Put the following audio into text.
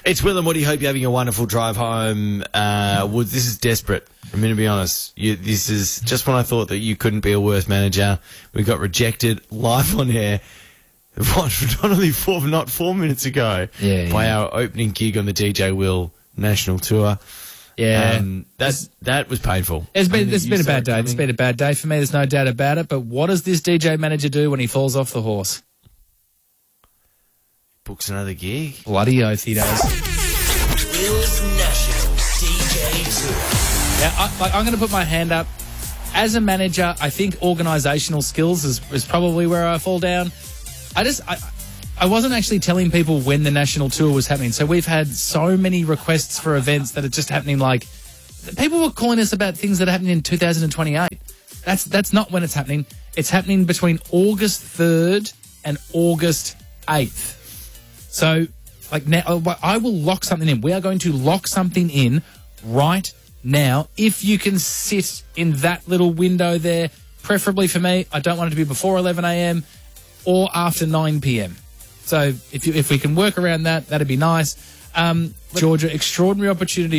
It's Will and Woody. Hope you're having a wonderful drive home. Woods, this is desperate. I'm going to be honest. This is just when I thought that you couldn't be a worse manager. We got rejected live on air. Not 4 minutes ago. By our opening gig on the DJ Will National Tour. Yeah. That was painful. It's been a bad day. It's been a bad day for me. There's no doubt about it. But what does this DJ manager do when he falls off the horse? Books another gig. Bloody oath he does. Will's National DJ Tour. Now, I'm going to put my hand up. As a manager, I think organisational skills is probably where I fall down. I wasn't actually telling people when the national tour was happening. So we've had so many requests for events that are just happening. Like, people were calling us about things that are happening in 2028. That's not when it's happening. It's happening between August 3rd and August 8th. So, now, I will lock something in. We are going to lock something in right now. If you can sit in that little window there, preferably for me, I don't want it to be before 11 a.m. or after 9 p.m. So if we can work around that, that'd be nice. Georgia, extraordinary opportunity